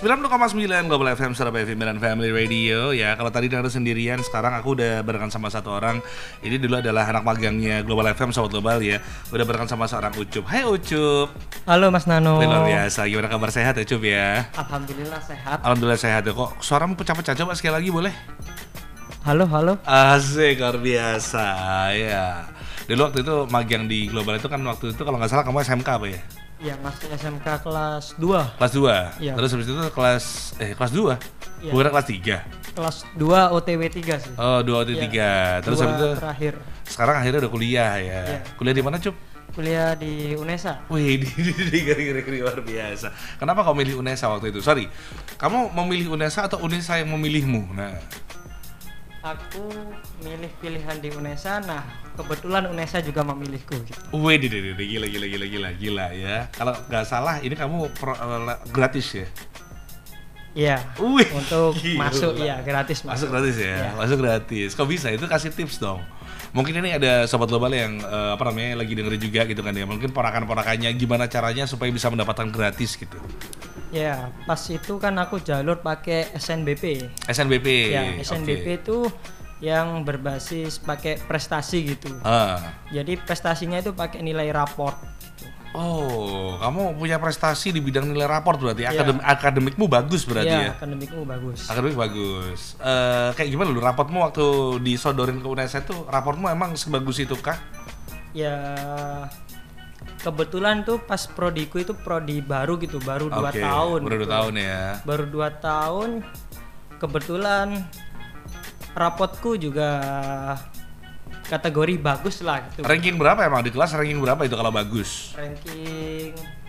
90,9 Global FM Surabaya FM dan Family Radio ya. Kalau tadi denger sendirian, sekarang aku udah barengan sama satu orang. Ini dulu adalah anak magangnya Global FM Sobat Global ya. Udah barengan sama seorang Ucup. Hai Ucup. Halo Mas Nano. Luar biasa. Gimana kabar, sehat ya Ucup ya? Alhamdulillah sehat. Alhamdulillah sehat ya. Kok suaramu pecah-pecah, coba sekali lagi boleh? Halo. Asik, luar biasa ya. Dulu waktu itu magang di Global itu kan, waktu itu kalau nggak salah kamu SMK apa ya? Iya, masih SMK kelas 2. Kelas 2? Iya. Terus habis itu kelas 2? Iya. Bukan kelas 3? Kelas 2 OTW 3 sih. Oh, 2 OTW 3. Iya. Terus habis itu terakhir. sekarang akhirnya udah kuliah ya. Iya. Kuliah di mana, Cup? Kuliah di UNESA. Wih, di luar biasa. Kenapa kau milih UNESA waktu itu? Sorry, kamu memilih UNESA atau UNESA yang memilihmu? Nah, Aku milih pilihan di UNESA. Nah, kebetulan UNESA juga memilihku gitu. wih, gila ya. Kalau nggak salah, ini kamu gratis ya? Iya. Wih, Untuk gila. masuk ya gratis. Masuk gratis ya? Iya. Masuk gratis. Kok bisa? Itu kasih tips dong. Mungkin ini ada sobat global yang lagi dengerin juga gitu kan ya. Mungkin ponakan-ponakannya gimana caranya supaya bisa mendapatkan gratis gitu. Ya, pas itu kan aku jalur pakai SNBP. SNBP. Ya, SNBP itu yang berbasis pakai prestasi gitu. Jadi prestasinya itu pakai nilai raport. Oh, kamu punya prestasi di bidang nilai raport berarti. Iya. Akademikmu bagus berarti ya? Akademikmu bagus. Akademik bagus. Kayak gimana lu raportmu waktu disodorin ke UNESA itu, raportmu emang sebagus itu kah? Ya, kebetulan tuh pas prodiku itu prodi baru gitu, baru 2 tahun. Baru 2 gitu. tahun ya. Baru 2 tahun. Kebetulan rapotku juga kategori bagus lah gitu. Ranking berapa emang di kelas? Ranking berapa itu kalau bagus? Ranking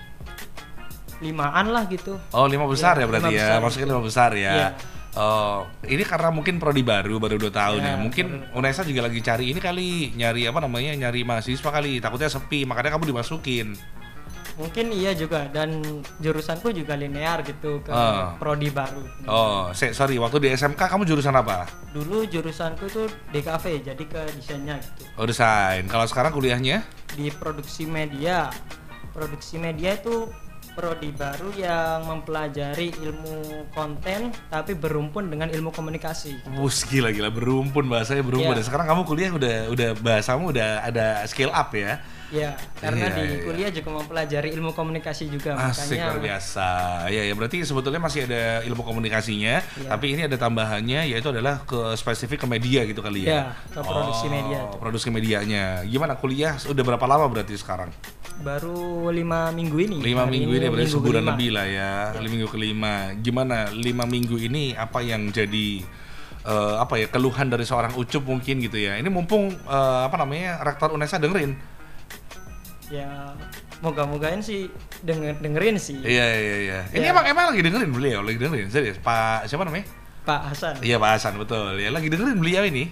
5-an lah gitu. Oh, 5 besar ya berarti 5 ya. besar Maksudnya gitu. 5 besar ya. Iya. Oh, ini karena mungkin prodi baru 2 tahun ya. Ya, Mungkin UNESA juga lagi cari ini kali, nyari mahasiswa kali. Takutnya sepi, makanya kamu dimasukin. Mungkin iya juga, dan jurusanku juga linear gitu ke prodi baru. Oh, sorry, waktu di SMK kamu jurusan apa? Dulu jurusanku tuh DKV, jadi ke desainnya gitu. Oh, desain. Kalau sekarang kuliahnya? Di produksi media. Produksi media itu prodi baru yang mempelajari ilmu konten tapi berumpun dengan ilmu komunikasi. Wus, gila berumpun, bahasanya berumpun. Iya. Dan sekarang kamu kuliah udah bahasamu udah ada scale up ya. Ya, karena Iya, di iya. kuliah juga mempelajari ilmu komunikasi juga. Asik, luar biasa. Ya, berarti sebetulnya masih ada ilmu komunikasinya, Iya. tapi ini ada tambahannya, yaitu adalah ke spesifik ke media gitu kali ya. Ya, ke produksi media itu. Produksi medianya. Gimana kuliah? Udah berapa lama berarti sekarang? Baru 5 minggu ini. 5 minggu ini berarti minggu sebulan kelima. lebih lah ya. 5 minggu kelima. Gimana 5 minggu ini apa yang jadi keluhan dari seorang Ucup mungkin gitu ya. Ini mumpung Rektor UNESA dengerin. Ya, moga-mogain sih dengerin sih. Iya. Ini Ya. emang lagi dengerin beliau, lagi dengerin. Serius, Pak siapa namanya? Pak Hasan. Iya, Pak Hasan, betul. Ya, lagi dengerin beliau ini.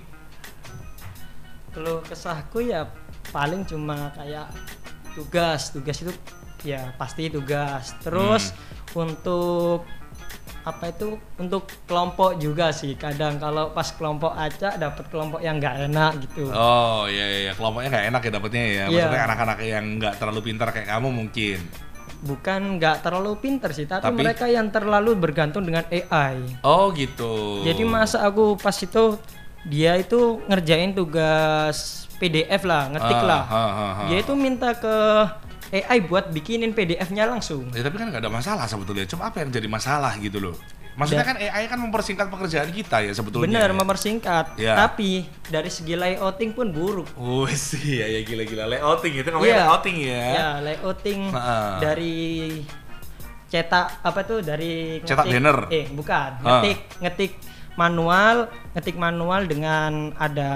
Kalau kesahku ya paling cuma kayak tugas itu ya pasti tugas. Terus untuk untuk kelompok juga sih, kadang kalau pas kelompok acak dapat kelompok yang nggak enak gitu. Oh iya, kelompoknya nggak enak ya dapetnya ya. Iya. Maksudnya anak-anak yang nggak terlalu pintar kayak kamu mungkin. Bukan nggak terlalu pinter sih, tapi Tapi? mereka yang terlalu bergantung dengan AI. Oh gitu. Jadi masa aku pas itu dia itu ngerjain tugas PDF lah, ngetik lah. Dia itu minta ke AI buat bikinin PDF-nya langsung. Ya, tapi kan nggak ada masalah sebetulnya. Cuma apa yang jadi masalah gitu loh? Maksudnya kan AI kan mempersingkat pekerjaan kita ya sebetulnya. Bener, mempersingkat. Ya. Tapi dari segi layouting pun buruk. Oh sih, ya gila layouting itu namanya Iya. layouting ya. Ya, layouting Heeh. dari cetak dari Cetak banner. Bukan, ngetik manual dengan ada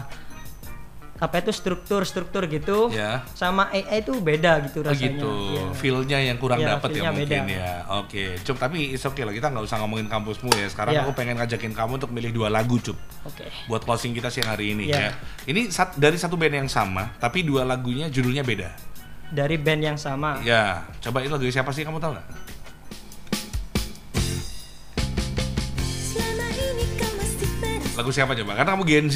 struktur gitu. Ya. Sama AI itu beda gitu Oh rasanya. gitu, Iya. feel-nya yang kurang Iya, dapet ya feel-nya mungkin beda. ya. Oke, Cup, tapi it's okay lah, kita nggak usah ngomongin kampusmu ya. Sekarang Iya. aku pengen ngajakin kamu untuk milih 2 lagu, Cup. Oke. Buat closing kita siang hari ini ya. Iya. Ini dari satu band yang sama, tapi 2 lagunya judulnya beda. Dari band yang sama. Ya, coba itu lagu siapa sih, kamu tahu nggak? Lagu siapa coba? Karena kamu Gen Z